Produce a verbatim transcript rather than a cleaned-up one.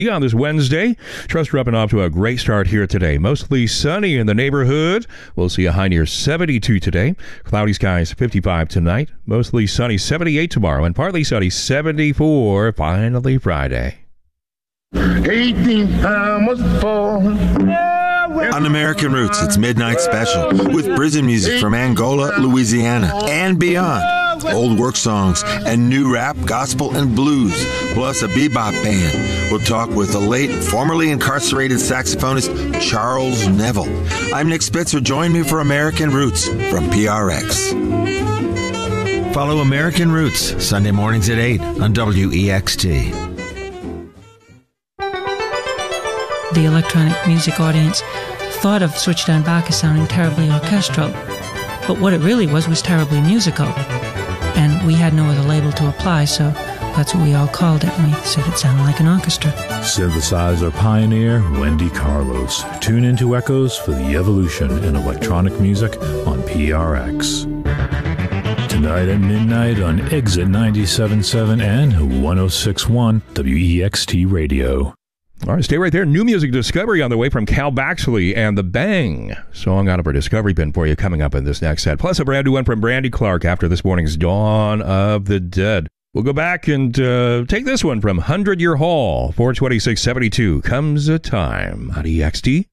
on this Wednesday. Trust you're up and off to a great start here today. Mostly sunny in the neighborhood. We'll see a high near seventy-two today. Cloudy skies fifty-five tonight. Mostly sunny seventy-eight tomorrow. And partly sunny seventy-four finally Friday. eighteen time was falling. On American Roots, it's Midnight Special with prison music from Angola, Louisiana, and beyond. Old work songs and new rap, gospel, and blues, plus a bebop band. We'll talk with the late, formerly incarcerated saxophonist Charles Neville. I'm Nick Spitzer. Join me for American Roots from P R X. Follow American Roots Sunday mornings at eight on W E X T. The electronic music audience thought of Switchdown Bach as sounding terribly orchestral, but what it really was was terribly musical. And we had no other label to apply, so that's what we all called it, and we said it sounded like an orchestra. Synthesizer pioneer Wendy Carlos. Tune into Echoes for the evolution in electronic music on P R X. Tonight at midnight on Exit ninety-seven point seven and one oh six point one W E X T Radio. All right, stay right there. New music discovery on the way from Cal Baxley and The Bang. Song out of our discovery bin for you coming up in this next set. Plus a brand new one from Brandy Clark after this morning's Dawn of the Dead. We'll go back and uh, take this one from Hundred Year Hall. four twenty-six seventy-two. Comes a time. On E X T.